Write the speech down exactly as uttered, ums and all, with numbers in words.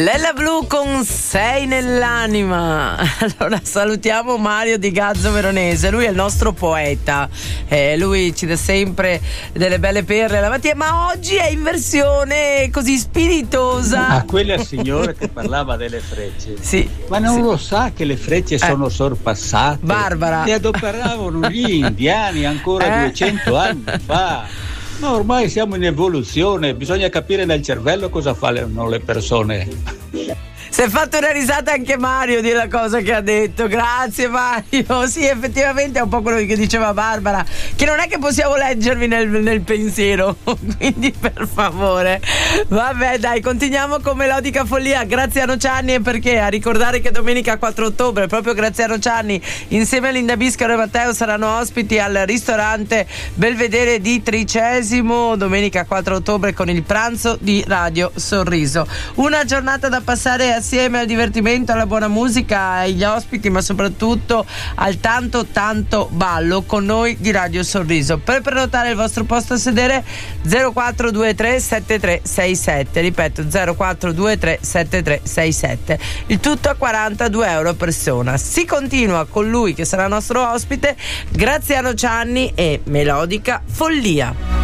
Lella Blu con Sei nell'anima. Allora salutiamo Mario di Gazzo Veronese, lui è il nostro poeta, eh, lui ci dà sempre delle belle perle alla mattina, ma oggi è in versione così spiritosa. Ah, quella signora che parlava delle frecce. Sì. Ma non sì. lo sa che le frecce eh. sono sorpassate? Barbara. Le adoperavano gli indiani ancora eh. duecento anni fa. Ma ormai siamo in evoluzione, bisogna capire nel cervello cosa fanno le persone. Si è fatto una risata anche Mario di la cosa che ha detto. Grazie Mario. Sì, effettivamente è un po' quello che diceva Barbara, che non è che possiamo leggervi nel, nel pensiero. Quindi per favore. Vabbè dai, continuiamo con Melodica Follia. Graziano Cianni, e perché a ricordare che domenica quattro ottobre proprio Graziano Cianni insieme a Linda Biscaro e Matteo saranno ospiti al ristorante Belvedere di Tricesimo domenica quattro ottobre con il pranzo di Radio Sorriso. Una giornata da passare assieme al divertimento, alla buona musica, agli ospiti, ma soprattutto al tanto tanto ballo con noi di Radio Sorriso. Per prenotare il vostro posto a sedere zero quattro due tre sette tre sei sette, ripeto zero quattro due tre sette tre sei sette, il tutto a quarantadue euro a persona. Si continua con lui che sarà nostro ospite, Graziano Cianni e Melodica Follia.